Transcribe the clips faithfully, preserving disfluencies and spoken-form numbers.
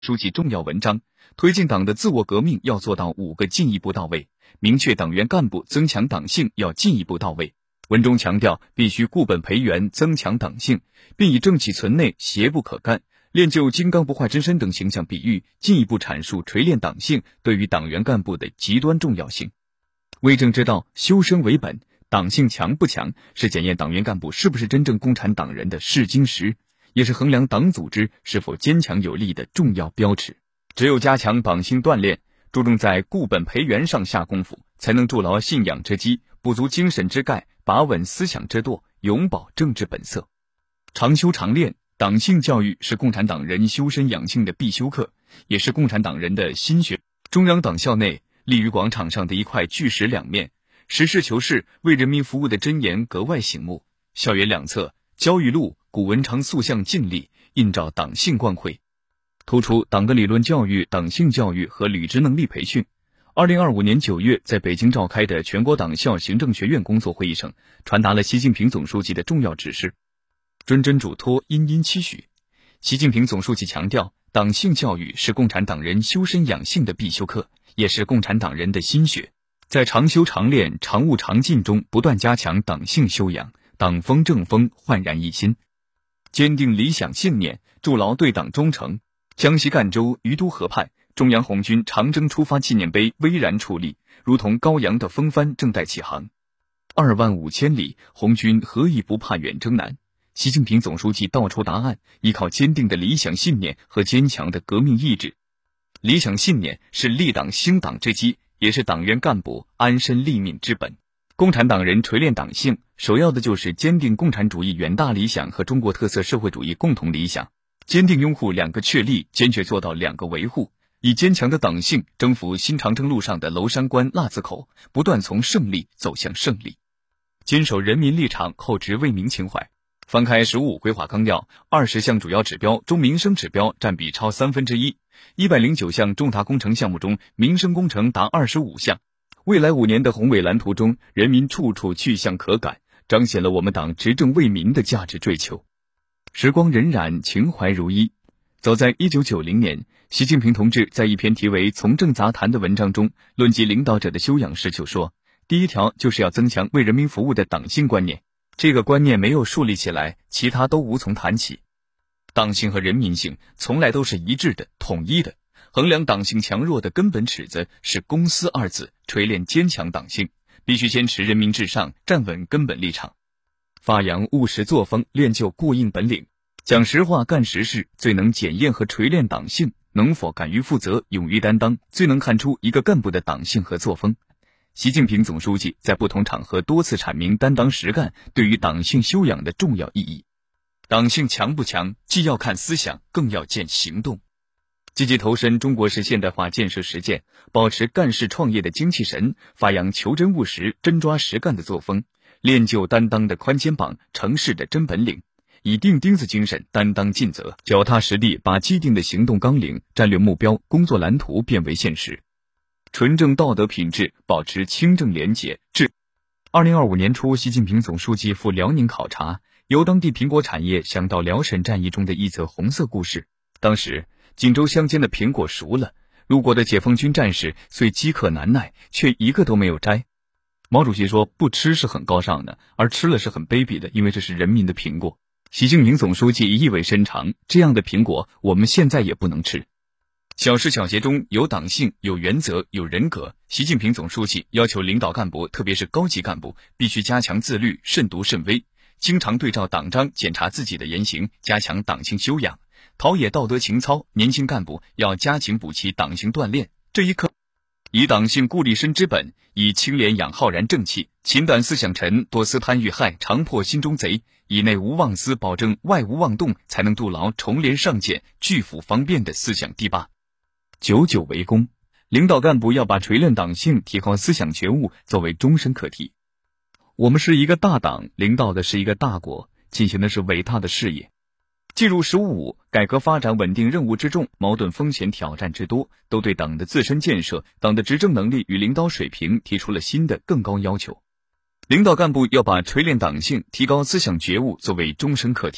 书记重要文章，推进党的自我革命要做到五个进一步到位，明确党员干部增强党性要进一步到位。文中强调，必须固本培元，增强党性，并以正气存内，邪不可干，练就金刚不坏之身等形象比喻，进一步阐述锤炼党性对于党员干部的极端重要性。为政之道，修身为本，党性强不强，是检验党员干部是不是真正共产党人的试金石，也是衡量党组织是否坚强有力的重要标尺。只有加强党性锻炼，注重在固本培元上下功夫，才能筑牢信仰之基，补足精神之钙，把稳思想之舵，永葆政治本色。常修常练，党性教育是共产党人修身养性的必修课，也是共产党人的心学。中央党校内立于广场上的一块巨石两面，实事求是为人民服务的箴言格外醒目。校园两侧焦裕禄、古文昌塑像静立，映照党性光辉，突出党的理论教育、党性教育和履职能力培训。二零二五年九月在北京召开的全国党校行政学院工作会议上，传达了习近平总书记的重要指示，谆谆嘱托，殷殷期许。习近平总书记强调，党性教育是共产党人修身养性的必修课，也是共产党人的心学。在常修常练、常务常进中，不断加强党性修养，党风正风焕然一新，坚定理想信念，筑牢对党忠诚。江西赣州于都河畔，中央红军长征出发纪念碑巍然矗立，如同高扬的风帆正待起航。二万五千里，红军何以不怕远征难？习近平总书记道出答案，依靠坚定的理想信念和坚强的革命意志。理想信念是立党兴党之基，也是党员干部安身立命之本。共产党人锤炼党性，首要的就是坚定共产主义远大理想和中国特色社会主义共同理想，坚定拥护两个确立，坚决做到两个维护，以坚强的党性征服新长征路上的娄山关、腊子口，不断从胜利走向胜利。坚守人民立场，厚植为民情怀。翻开“十五”规划纲要，二十项主要指标中民生指标占比超三分之一，一百零九项重大工程项目中，民生工程达二十五项。未来五年的宏伟蓝图中，人民处处去向可感，彰显了我们党执政为民的价值追求。时光荏苒，情怀如一。早在一九九零年，习近平同志在一篇题为《从政杂谈》的文章中，论及领导者的修养时就说，第一条就是要增强为人民服务的党性观念。这个观念没有树立起来，其他都无从谈起。党性和人民性从来都是一致的、统一的。衡量党性强弱的根本尺子是公私二字，锤炼坚强党性，必须坚持人民至上，站稳根本立场，发扬务实作风，练就过硬本领，讲实话干实事，最能检验和锤炼党性。能否敢于负责、勇于担当，最能看出一个干部的党性和作风。习近平总书记在不同场合多次阐明担当实干对于党性修养的重要意义。党性强不强，既要看思想，更要见行动。积极投身中国式现代化建设实践，保持干事创业的精气神，发扬求真务实、真抓实干的作风，练就担当的宽肩膀、成事的真本领，以钉钉子精神担当尽责，脚踏实地把既定的行动纲领、战略目标、工作蓝图变为现实。纯正道德品质，保持清正廉洁治。二零二五年初，习近平总书记赴辽宁考察，由当地苹果产业想到辽沈战役中的一则红色故事。当时锦州乡间的苹果熟了，路过的解放军战士虽饥渴难耐，却一个都没有摘。毛主席说，不吃是很高尚的，而吃了是很卑鄙的，因为这是人民的苹果。习近平总书记意味深长，这样的苹果我们现在也不能吃。小事小节中有党性、有原则、有人格。习近平总书记要求领导干部，特别是高级干部，必须加强自律，慎独慎微，经常对照党章检查自己的言行，加强党性修养，陶冶道德情操。年轻干部要加紧补齐党性锻炼。这一课以党性固立身之本，以清廉养浩然正气，勤胆思想沉，多思贪欲害，常破心中贼，以内无妄思，保证外无妄动，才能筑牢重联上谏、拒腐方便的思想堤坝。久久为功，领导干部要把锤炼党性、提高思想觉悟作为终身课题。我们是一个大党，领导的是一个大国，进行的是伟大的事业。进入“十五五”改革发展稳定任务之重，矛盾风险挑战之多，都对党的自身建设、党的执政能力与领导水平提出了新的更高要求。领导干部要把锤炼党性、提高思想觉悟作为终身课题，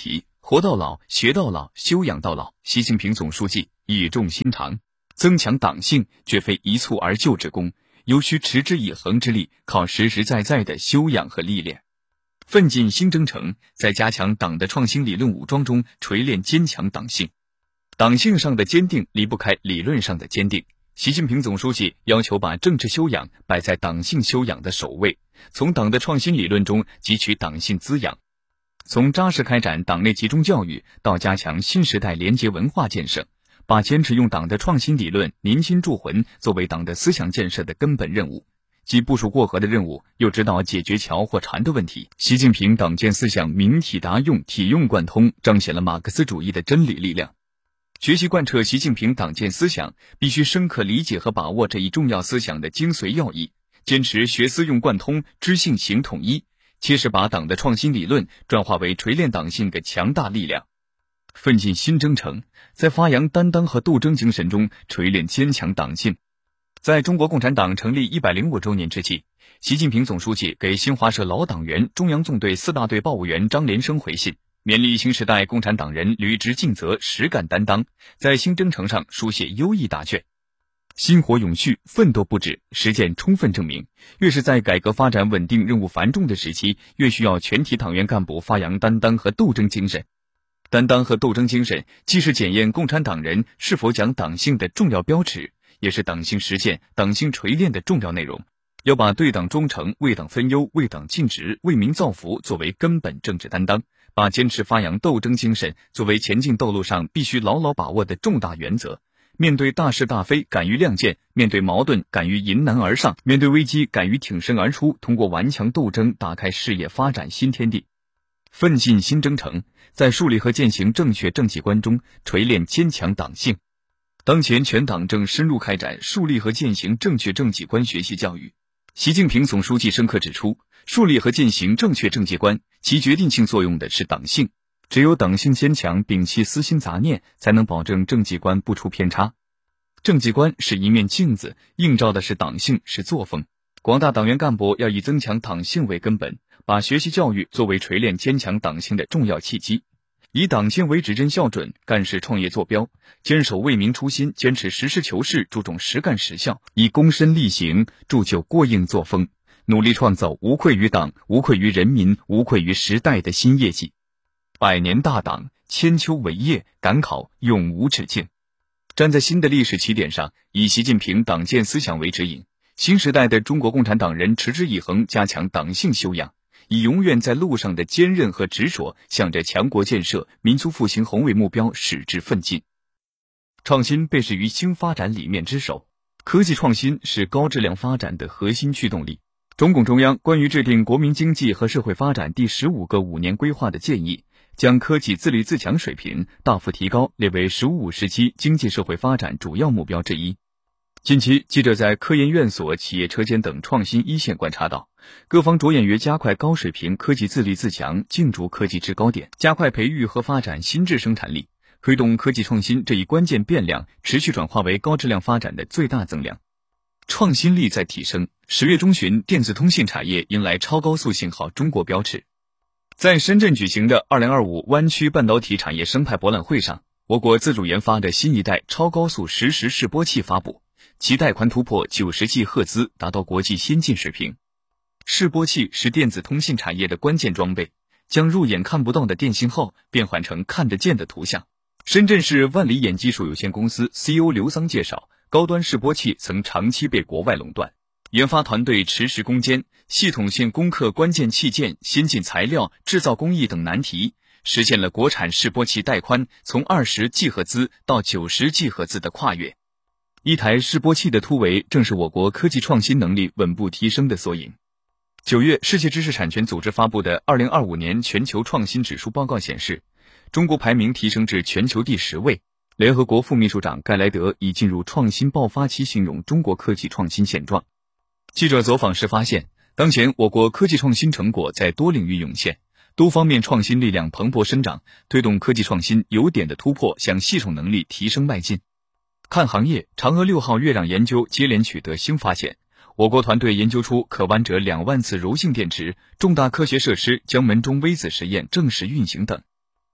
活到老，学到老，修养到老。习近平总书记语重心长，增强党性绝非一蹴而就之功，尤需持之以恒之力，靠实实在在的修养和历练。奋进新征程，在加强党的创新理论武装中锤炼坚强党性。党性上的坚定离不开理论上的坚定。习近平总书记要求把政治修养摆在党性修养的首位，从党的创新理论中汲取党性滋养。从扎实开展党内集中教育到加强新时代廉洁文化建设，把坚持用党的创新理论凝心铸魂作为党的思想建设的根本任务，既部署过河的任务，又指导解决桥或船的问题。习近平党建思想明体达用，体用贯通，彰显了马克思主义的真理力量。学习贯彻习近平党建思想，必须深刻理解和把握这一重要思想的精髓要义，坚持学思用贯通，知性行统一，切实把党的创新理论转化为锤炼党性的强大力量。奋进新征程，在发扬担当和斗争精神中锤炼坚强党性。在中国共产党成立一百零五周年之际，习近平总书记给新华社老党员、中央纵队四大队报务员张连生回信，勉励新时代共产党人履职尽责、实干担当，在新征程上书写优异答卷。薪火永续，奋斗不止，实践充分证明，越是在改革发展稳定任务繁重的时期，越需要全体党员干部发扬担当和斗争精神。担当和斗争精神既是检验共产党人是否讲党性的重要标尺，也是党性实践、党性锤炼的重要内容。要把对党忠诚、为党分忧、为党尽职、为民造福作为根本政治担当，把坚持发扬斗争精神作为前进道路上必须牢牢把握的重大原则。面对大是大非，敢于亮剑；面对矛盾，敢于迎难而上；面对危机，敢于挺身而出，通过顽强斗争打开事业发展新天地。奋进新征程，在树立和践行正确政绩观中锤炼坚强党性。当前全党正深入开展树立和践行正确政绩观学习教育。习近平总书记深刻指出，树立和践行正确政绩观，其决定性作用的是党性。只有党性坚强，摒弃私心杂念，才能保证政绩观不出偏差。政绩观是一面镜子，映照的是党性，是作风。广大党员干部要以增强党性为根本，把学习教育作为锤炼坚强党性的重要契机，以党性为指针校准，干事创业坐标，坚守为民初心，坚持实事求是，注重实干实效，以躬身力行铸就过硬作风，努力创造无愧于党、无愧于人民、无愧于时代的新业绩。百年大党，千秋伟业，赶考永无止境。站在新的历史起点上，以习近平党建思想为指引，新时代的中国共产党人持之以恒加强党性修养，以永远在路上的坚韧和执着，向着强国建设、民族复兴宏伟目标矢志奋进。创新被视于新发展理念之首，科技创新是高质量发展的核心驱动力。中共中央关于制定国民经济和社会发展第十五个五年规划的建议，将科技自立自强水平大幅提高列为“十五”时期经济社会发展主要目标之一。近期，记者在科研院所、企业车间等创新一线观察到，各方着眼于加快高水平科技自立自强，竞逐科技制高点，加快培育和发展新质生产力，推动科技创新这一关键变量持续转化为高质量发展的最大增量。创新力在提升。十月中旬，电子通信产业迎来超高速信号中国标尺。在深圳举行的二零二五湾区半导体产业生态博览会上，我国自主研发的新一代超高速实时示波器发布，其带宽突破九十 G 赫兹，达到国际先进水平。示波器是电子通信产业的关键装备，将肉眼看不到的电信号变换成看得见的图像。深圳市万里眼技术有限公司 C E O 刘桑介绍，高端示波器曾长期被国外垄断，研发团队持时攻坚，系统性攻克关键器件、先进材料、制造工艺等难题，实现了国产示波器带宽从二十 G 赫兹到九十 G 赫兹的跨越。一台示波器的突围，正是我国科技创新能力稳步提升的缩影。九月，世界知识产权组织发布的二零二五年全球创新指数报告显示，中国排名提升至全球第十位。联合国副秘书长盖莱德已进入创新爆发期，形容中国科技创新现状。记者走访时发现，当前我国科技创新成果在多领域涌现，多方面创新力量蓬勃生长，推动科技创新有点的突破向系统能力提升迈进。看行业，嫦娥六号月壤研究接连取得新发现，我国团队研究出可弯折两万次柔性电池，重大科学设施江门中微子实验正式运行等。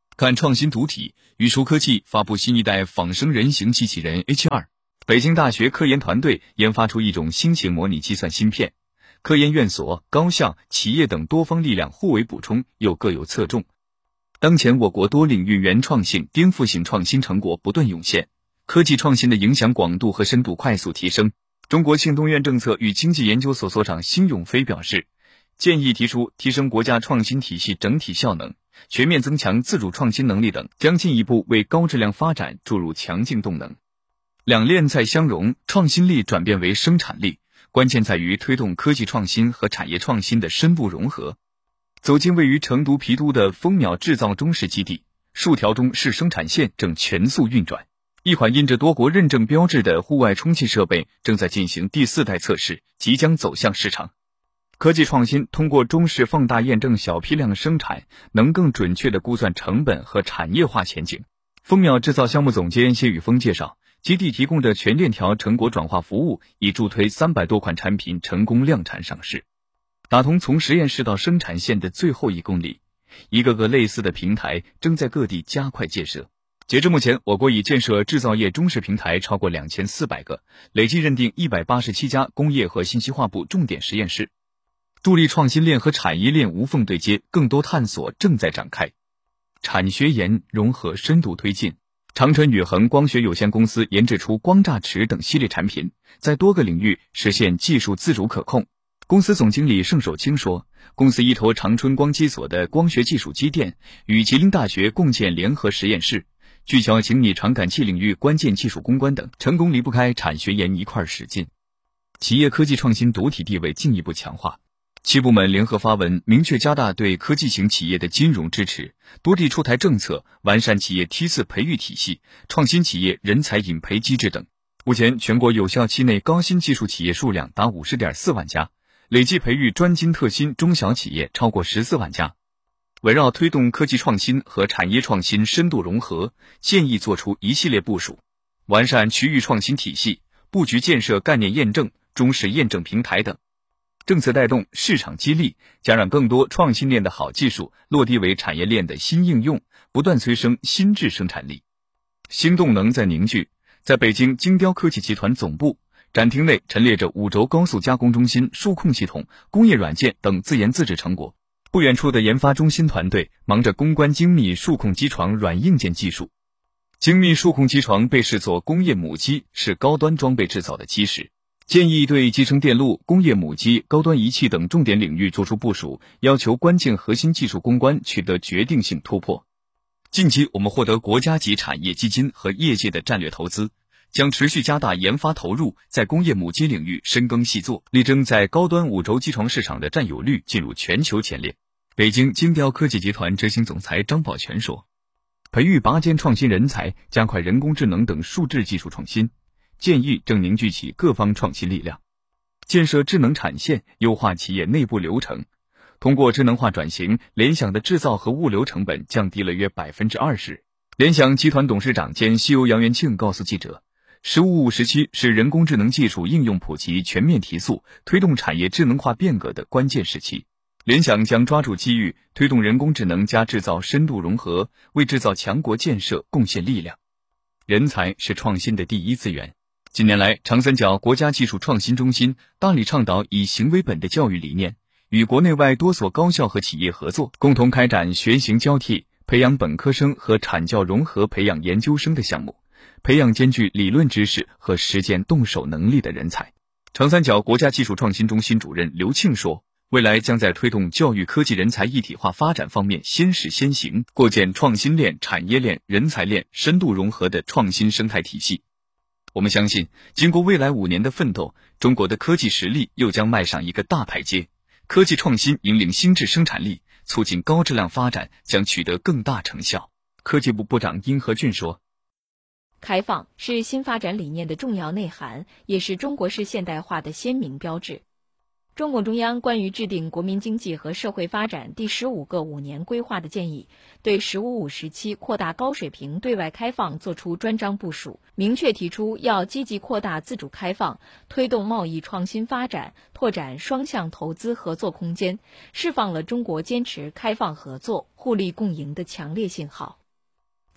看创新主体，宇舒科技发布新一代仿生人形机器人 H 二。北京大学科研团队研发出一种新型模拟计算芯片，科研院所、高校、企业等多方力量互为补充，又各有侧重。当前我国多领域原创性、颠覆性创新成果不断涌现，科技创新的影响广度和深度快速提升。中国庆东院政策与经济研究所所长辛永飞表示，建议提出提升国家创新体系整体效能，全面增强自主创新能力等，将进一步为高质量发展注入强劲动能。两链再相融，创新力转变为生产力，关键在于推动科技创新和产业创新的深度融合。走进位于成都郫都的蜂鸟制造中式基地，数条中式生产线正全速运转，一款印着多国认证标志的户外充气设备正在进行第四代测试，即将走向市场。科技创新通过中式放大验证小批量生产，能更准确地估算成本和产业化前景。蜂鸟制造项目总监谢宇峰介绍，基地提供的全链条成果转化服务已助推三百多款产品成功量产上市，打通从实验室到生产线的最后一公里，一个个类似的平台正在各地加快建设。截至目前，我国已建设制造业中式平台超过两千四百个，累计认定一百八十七家工业和信息化部重点实验室，助力创新链和产业链无缝对接，更多探索正在展开。产学研融合深度推进。长春宇恒光学有限公司研制出光栅池等系列产品，在多个领域实现技术自主可控。公司总经理盛守清说，公司依托长春光机所的光学技术积淀，与吉林大学共建联合实验室，聚焦精密传感器领域关键技术攻关等，成功离不开产学研一块使劲。企业科技创新主体地位进一步强化。七部门联合发文，明确加大对科技型企业的金融支持，多地出台政策，完善企业梯次培育体系、创新企业人才引培机制等。目前，全国有效期内高新技术企业数量达 五十点四万家，累计培育专精特新中小企业超过十四万家。围绕推动科技创新和产业创新深度融合，建议作出一系列部署，完善区域创新体系，布局建设概念验证、中式验证平台等。政策带动，市场激励，将让更多创新链的好技术落地为产业链的新应用，不断催生新质生产力。新动能在凝聚。在北京精雕科技集团总部展厅内陈列着五轴高速加工中心、数控系统、工业软件等自研自制成果。不远处的研发中心团队忙着攻关精密数控机床软硬件技术。精密数控机床被视作工业母机，是高端装备制造的基石。建议对集成电路、工业母机、高端仪器等重点领域作出部署，要求关键核心技术攻关取得决定性突破。近期我们获得国家级产业基金和业界的战略投资，将持续加大研发投入，在工业母机领域深耕细作，力争在高端五轴机床市场的占有率进入全球前列。北京精雕科技集团执行总裁张宝全说，培育拔尖创新人才，加快人工智能等数质技术创新，建议正凝聚起各方创新力量，建设智能产线，优化企业内部流程。通过智能化转型，联想的制造和物流成本降低了约 百分之二十。 联想集团董事长兼 C E O 杨元庆告诉记者，十五五时期是人工智能技术应用普及全面提速，推动产业智能化变革的关键时期。联想将抓住机遇，推动人工智能加制造深度融合，为制造强国建设贡献力量。人才是创新的第一资源。近年来，长三角国家技术创新中心大力倡导以行为本的教育理念，与国内外多所高校和企业合作，共同开展学行交替，培养本科生和产教融合培养研究生的项目，培养兼具理论知识和实践动手能力的人才。长三角国家技术创新中心主任刘庆说，未来将在推动教育科技人才一体化发展方面先实先行，构建创新链、产业链、人才链深度融合的创新生态体系。我们相信，经过未来五年的奋斗，中国的科技实力又将迈上一个大台阶，科技创新引领新质生产力，促进高质量发展将取得更大成效。科技部部长殷和俊说， 开放是新发展理念的重要内涵，也是中国式现代化的鲜明标志。中共中央关于制定国民经济和社会发展第十五个五年规划的建议，对“十五五”时期扩大高水平对外开放作出专章部署，明确提出要积极扩大自主开放，推动贸易创新发展，拓展双向投资合作空间，释放了中国坚持开放合作、互利共赢的强烈信号。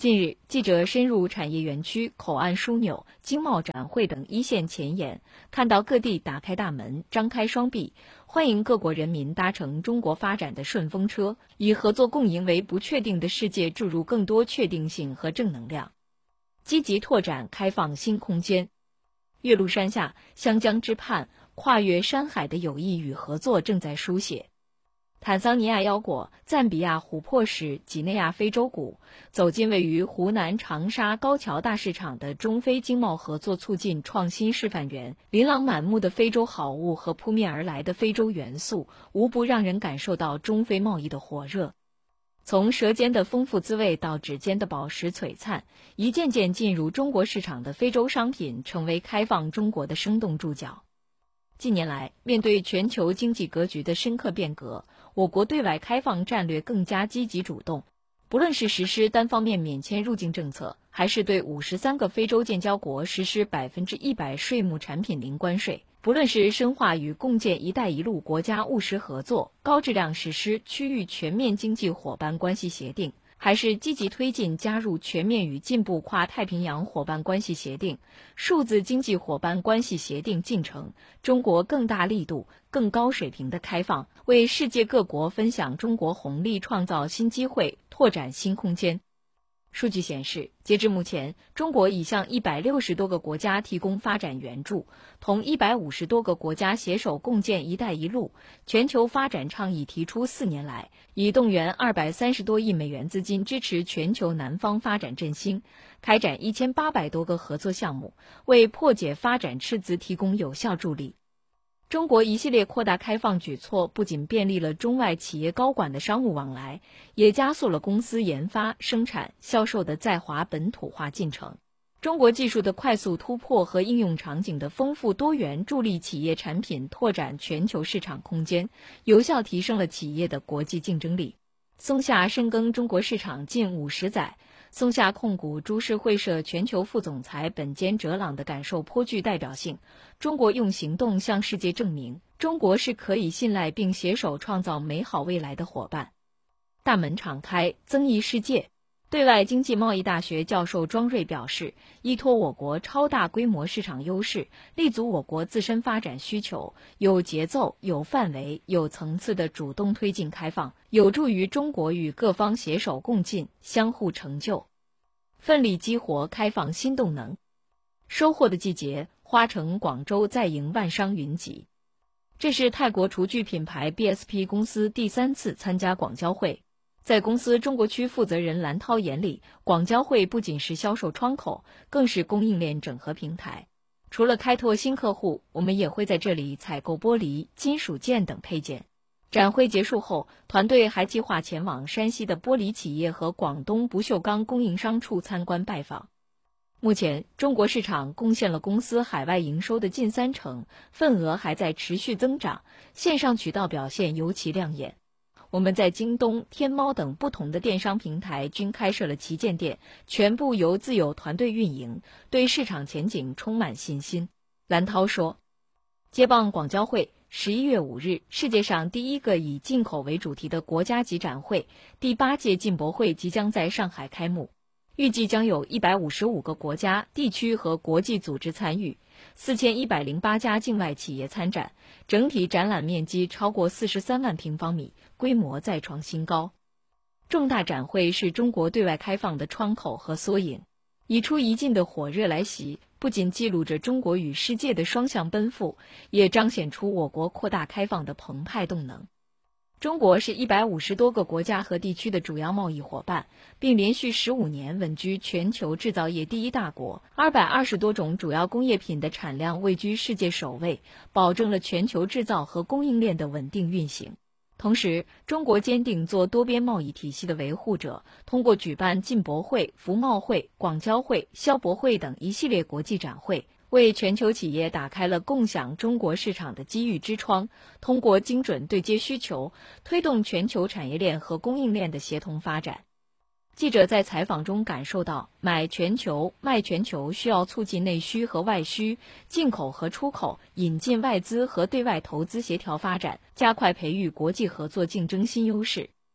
近日，记者深入产业园区、口岸枢纽、经贸展会等一线前沿，看到各地打开大门、张开双臂，欢迎各国人民搭乘中国发展的顺风车，以合作共赢为不确定的世界注入更多确定性和正能量，积极拓展开放新空间。岳麓山下，湘江之畔，跨越山海的友谊与合作正在书写。坦桑尼亚腰果、赞比亚琥珀石、几内亚非洲鼓，走进位于湖南长沙高桥大市场的中非经贸合作促进创新示范园。琳琅满目的非洲好物和扑面而来的非洲元素，无不让人感受到中非贸易的火热。从舌尖的丰富滋味到指尖的宝石璀璨，一件件进入中国市场的非洲商品，成为开放中国的生动注脚。近年来，面对全球经济格局的深刻变革，我国对外开放战略更加积极主动。不论是实施单方面免签入境政策，还是对五十三个非洲建交国实施百分之一百税目产品零关税，不论是深化与共建“一带一路”国家务实合作，高质量实施区域全面经济伙伴关系协定，还是积极推进加入全面与进步跨太平洋伙伴关系协定、数字经济伙伴关系协定进程，中国更大力度、更高水平的开放，为世界各国分享中国红利创造新机会、拓展新空间。数据显示，截至目前，中国已向一百六十多个国家提供发展援助，同一百五十多个国家携手共建“一带一路”全球发展倡议提出四年来，已动员二百三十多亿美元资金支持全球南方发展振兴，开展一千八百多个合作项目，为破解发展赤字提供有效助力。中国一系列扩大开放举措不仅便利了中外企业高管的商务往来，也加速了公司研发、生产、销售的在华本土化进程。中国技术的快速突破和应用场景的丰富多元，助力企业产品拓展全球市场空间，有效提升了企业的国际竞争力。松下深耕中国市场近五十载，松下控股株式会社全球副总裁本间哲朗的感受颇具代表性。中国用行动向世界证明，中国是可以信赖并携手创造美好未来的伙伴。大门敞开，增益世界。对外经济贸易大学教授庄瑞表示，依托我国超大规模市场优势，立足我国自身发展需求，有节奏、有范围、有层次的主动推进开放，有助于中国与各方携手共进，相互成就，奋力激活开放新动能。收获的季节，花城广州再迎万商云集。这是泰国厨具品牌 B S P 公司第三次参加广交会。在公司中国区负责人蓝涛眼里，广交会不仅是销售窗口，更是供应链整合平台。除了开拓新客户，我们也会在这里采购玻璃、金属件等配件。展会结束后，团队还计划前往山西的玻璃企业和广东不锈钢供应商处参观拜访。目前，中国市场贡献了公司海外营收的近三成，份额还在持续增长，线上渠道表现尤其亮眼。我们在京东、天猫等不同的电商平台均开设了旗舰店，全部由自有团队运营，对市场前景充满信心。蓝涛说，接棒广交会，十一月五日，世界上第一个以进口为主题的国家级展会——第八届进博会即将在上海开幕。预计将有一百五十五个国家、地区和国际组织参与，四千一百零八家境外企业参展，整体展览面积超过四十三万平方米，规模再创新高。重大展会是中国对外开放的窗口和缩影，一出一进的火热来袭，不仅记录着中国与世界的双向奔赴，也彰显出我国扩大开放的澎湃动能。中国是一百五十多个国家和地区的主要贸易伙伴，并连续十五年稳居全球制造业第一大国，二百二十多种主要工业品的产量位居世界首位，保证了全球制造和供应链的稳定运行。同时，中国坚定做多边贸易体系的维护者，通过举办进博会、服贸会、广交会、消博会等一系列国际展会，为全球企业打开了共享中国市场的机遇之窗，通过精准对接需求，推动全球产业链和供应链的协同发展。记者在采访中感受到，买全球、卖全球需要促进内需和外需、进口和出口、引进外资和对外投资协调发展，加快培育国际合作竞争新优势。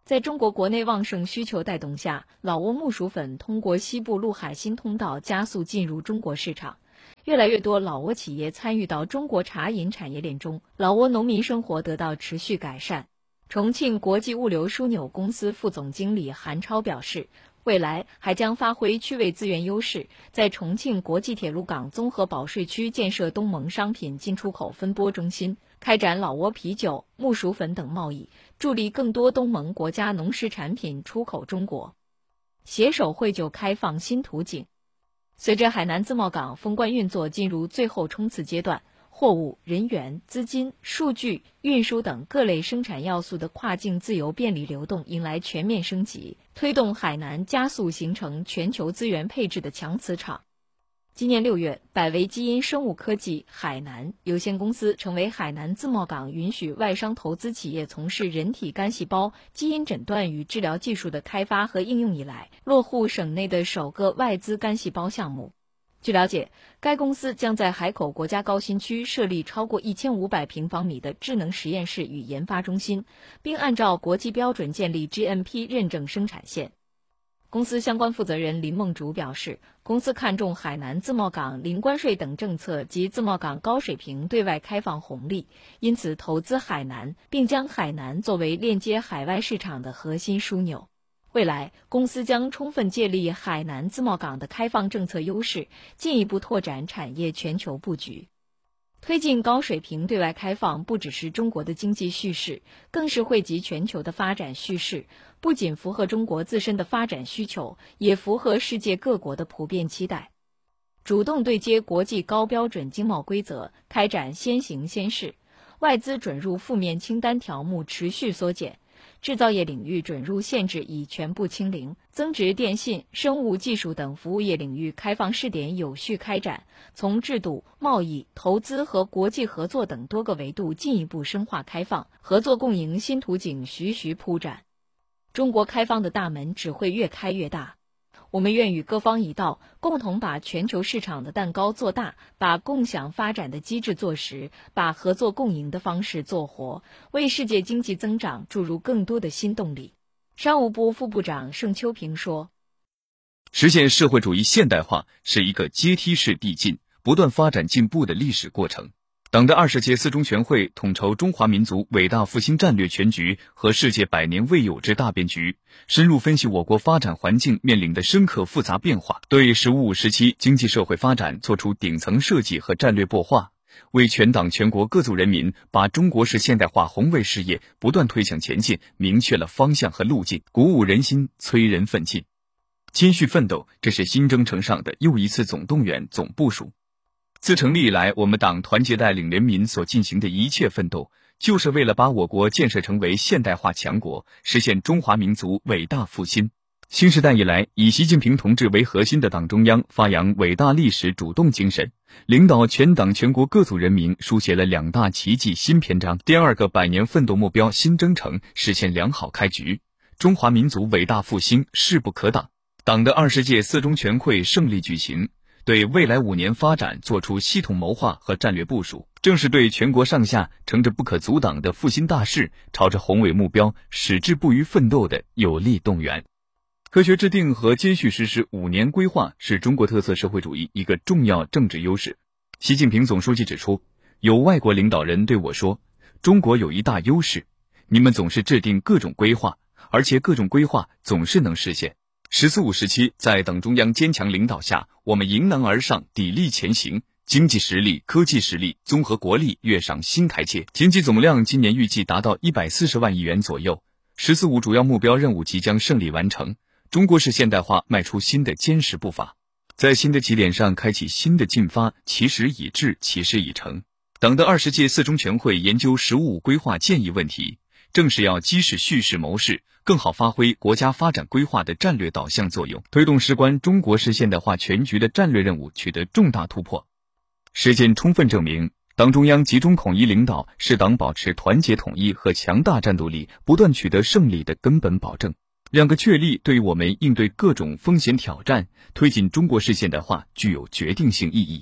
在中国国内旺盛需求带动下，老挝木薯粉通过西部陆海新通道加速进入中国市场。越来越多老挝企业参与到中国茶饮产业链中，老挝农民生活得到持续改善。重庆国际物流枢纽公司副总经理韩超表示，未来还将发挥区位资源优势，在重庆国际铁路港综合保税区建设东盟商品进出口分拨中心，开展老挝啤酒、木薯粉等贸易，助力更多东盟国家农食产品出口中国，携手惠就开放新途径。随着海南自贸港封关运作进入最后冲刺阶段，货物、人员、资金、数据、运输等各类生产要素的跨境自由便利流动迎来全面升级，推动海南加速形成全球资源配置的强磁场。今年六月，百维基因生物科技海南有限公司成为海南自贸港允许外商投资企业从事人体干细胞基因诊断与治疗技术的开发和应用以来，落户省内的首个外资干细胞项目。据了解，该公司将在海口国家高新区设立超过一千五百平方米的智能实验室与研发中心，并按照国际标准建立 G M P 认证生产线。公司相关负责人林梦竹表示，公司看重海南自贸港零关税等政策及自贸港高水平对外开放红利，因此投资海南，并将海南作为链接海外市场的核心枢纽。未来，公司将充分借力海南自贸港的开放政策优势，进一步拓展产业全球布局。推进高水平对外开放不只是中国的经济叙事，更是惠及全球的发展叙事，不仅符合中国自身的发展需求，也符合世界各国的普遍期待。主动对接国际高标准经贸规则，开展先行先试，外资准入负面清单条目持续缩减，制造业领域准入限制已全部清零，增值电信、生物技术等服务业领域开放试点有序开展，从制度、贸易、投资和国际合作等多个维度进一步深化开放，合作共赢新途径徐徐铺展。中国开放的大门只会越开越大。我们愿与各方一道，共同把全球市场的蛋糕做大，把共享发展的机制做实，把合作共赢的方式做活，为世界经济增长注入更多的新动力。商务部副部长盛秋平说， 实现社会主义现代化是一个阶梯式递进、不断发展进步的历史过程。党的二十届四中全会统筹中华民族伟大复兴战略全局和世界百年未有之大变局，深入分析我国发展环境面临的深刻复杂变化，对“十五五”时期经济社会发展作出顶层设计和战略擘画，为全党全国各族人民把中国式现代化宏伟事业不断推向前进明确了方向和路径，鼓舞人心，催人奋进。继续奋斗，这是新征程上的又一次总动员、总部署。自成立以来，我们党团结带领人民所进行的一切奋斗，就是为了把我国建设成为现代化强国，实现中华民族伟大复兴。新时代以来，以习近平同志为核心的党中央发扬伟大历史主动精神，领导全党全国各族人民书写了两大奇迹新篇章，第二个百年奋斗目标新征程实现良好开局，中华民族伟大复兴势不可挡。党的二十届四中全会胜利举行，对未来五年发展作出系统谋划和战略部署，正是对全国上下乘着不可阻挡的复兴大势，朝着宏伟目标矢志不渝奋斗的有力动员。科学制定和接续实施五年规划是中国特色社会主义一个重要政治优势。习近平总书记指出，有外国领导人对我说，中国有一大优势，你们总是制定各种规划，而且各种规划总是能实现。十四五时期，在党中央坚强领导下，我们迎难而上，砥砺前行，经济实力、科技实力、综合国力跃上新台阶。经济总量今年预计达到一百四十万亿元左右。十四五主要目标任务即将胜利完成，中国式现代化迈出新的坚实步伐，在新的起点上开启新的进发，其时已至，其事已成。党的二十届四中全会研究“十五五”规划建议问题，正是要基始叙事谋事，更好发挥国家发展规划的战略导向作用，推动事关中国式现代化全局的战略任务取得重大突破。实践充分证明，党中央集中统一领导是党保持团结统一和强大战斗力不断取得胜利的根本保证。两个确立对于我们应对各种风险挑战、推进中国式现代化具有决定性意义。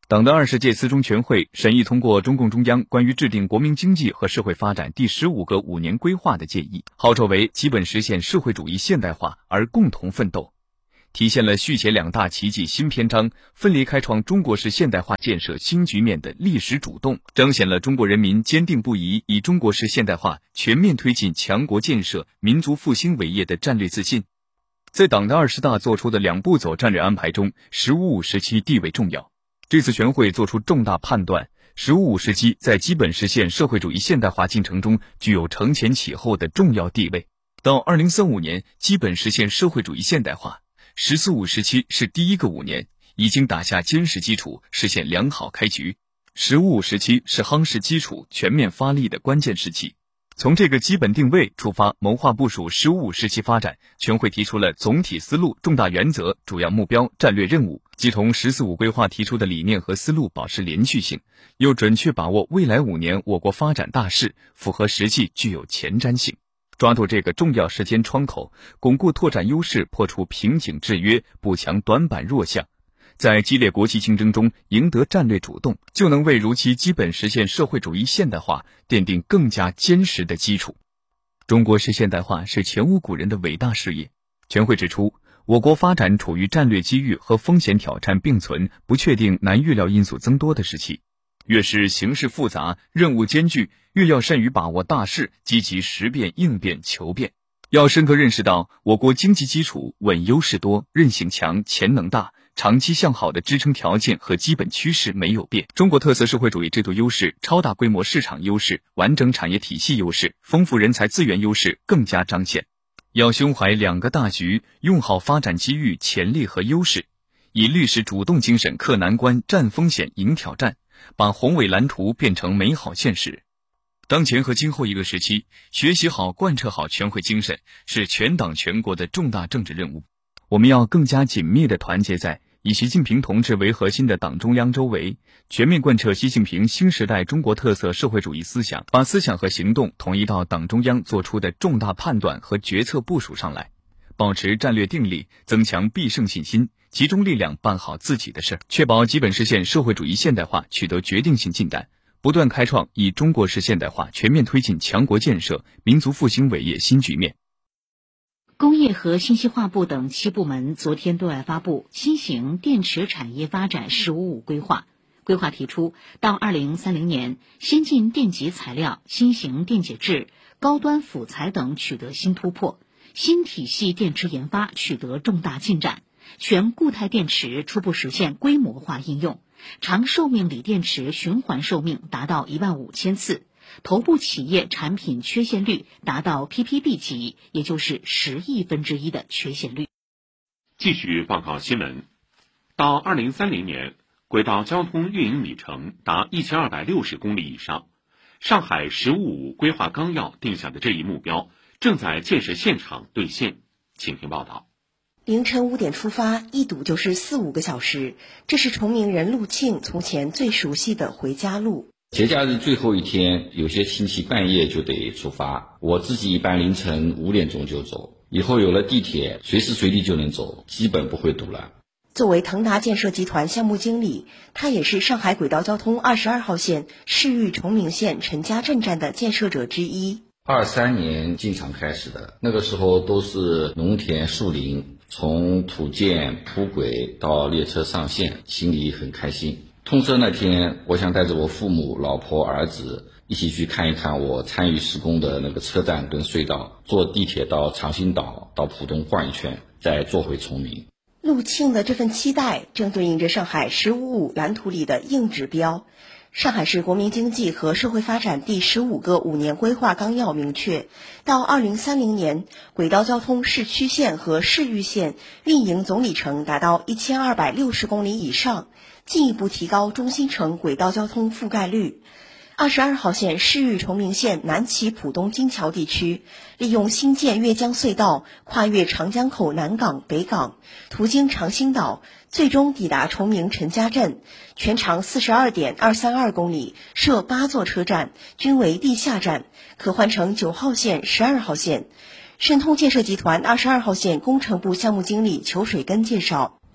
党的二十届四中全会审议通过中共中央关于制定国民经济和社会发展第十五个五年规划的建议，号召为基本实现社会主义现代化而共同奋斗，体现了续写两大奇迹新篇章、奋力开创中国式现代化建设新局面的历史主动，彰显了中国人民坚定不移以中国式现代化全面推进强国建设、民族复兴伟业的战略自信。在党的二十大作出的两步走战略安排中，十五五时期地位重要。这次全会作出重大判断，十五五时期在基本实现社会主义现代化进程中具有承前启后的重要地位。到二零三五年基本实现社会主义现代化，十四五时期是第一个五年，已经打下坚实基础，实现良好开局。十五五时期是夯实基础、全面发力的关键时期。从这个基本定位出发，谋划部署十五五时期发展，全会提出了总体思路、重大原则、主要目标、战略任务，既同十四五规划提出的理念和思路保持连续性，又准确把握未来五年我国发展大势，符合实际，具有前瞻性。抓住这个重要时间窗口，巩固拓展优势，破除瓶颈制约，补强短板弱项，在激烈国际竞争中赢得战略主动，就能为如期基本实现社会主义现代化奠定更加坚实的基础。中国式现代化是前无古人的伟大事业。全会指出，我国发展处于战略机遇和风险挑战并存、不确定难预料因素增多的时期。越是形势复杂、任务艰巨，越要善于把握大势，积极识变、应变、求变。要深刻认识到，我国经济基础稳、优势多、韧性强、潜能大，长期向好的支撑条件和基本趋势没有变。中国特色社会主义制度优势、超大规模市场优势、完整产业体系优势、丰富人才资源优势更加彰显。要胸怀两个大局，用好发展机遇、潜力和优势，以历史主动精神克难关、战风险、迎挑战，把宏伟蓝图变成美好现实。当前和今后一个时期，学习好、贯彻好全会精神，是全党全国的重大政治任务。我们要更加紧密地团结在以习近平同志为核心的党中央周围，全面贯彻习近平新时代中国特色社会主义思想，把思想和行动统一到党中央做出的重大判断和决策部署上来，保持战略定力，增强必胜信心，集中力量办好自己的事，确保基本实现社会主义现代化取得决定性进展，不断开创以中国式现代化全面推进强国建设、民族复兴伟业新局面。 工业和信息化部等七部门昨天对外发布新型电池产业发展“十五五”规划。规划提出，到二零三零年，先进电极材料、新型电解质、高端辅材等取得新突破，新体系电池研发取得重大进展，全固态电池初步实现规模化应用，长寿命锂电池循环寿命达到一万五千次。头部企业产品缺陷率达到 P P B 级，也就是十亿分之一的缺陷率。 继续报告新闻，到二零三零年，轨道交通运营里程达一千二百六十公里以上。上海“十五五”规划纲要定下的这一目标，正在建设现场兑现。请听报道。 凌晨五点出发，一堵就是四五个小时，这是崇明人陆庆从前最熟悉的回家路。 节假日最后一天，有些亲戚半夜就得出发，我自己一般凌晨五点钟就走。以后有了地铁，随时随地就能走，基本不会堵了。 作为腾达建设集团项目经理，他也是上海轨道交通二十二号线市域崇明县陈家镇站的建设者之一。 二三年进场开始的，那个时候都是农田树林，从土建铺轨到列车上线，心里很开心。通车那天，我想带着我父母、老婆、儿子一起去看一看我参与施工的那个车站跟隧道，坐地铁到长兴岛、到浦东逛一圈，再坐回崇明。 陆庆的这份期待正对应着上海“十五五”蓝图里的硬指标。上海市国民经济和社会发展第十五个五年规划纲要明确，到二零三零年，轨道交通市区线和市域线运营总里程达到一千二百六十公里以上，进一步提高中心城轨道交通覆盖率。二十二号线市域崇明县南起浦东金桥地区，利用新建越江隧道跨越长江口南港、北港，途经长兴岛，最终抵达崇明陈家镇，全长 四十二点二三二公里，设八座车站，均为地下站，可换乘九号线、十二号线。申通建设集团二十二号线工程部项目经理裘水根介绍，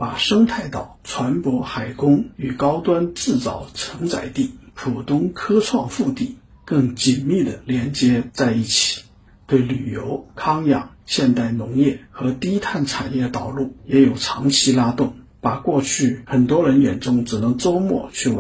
把生态岛、船舶海工与高端制造承载地、浦东科创腹地更紧密地连接在一起，对旅游、康养、现代农业和低碳产业导入也有长期拉动，把过去很多人眼中只能周末去玩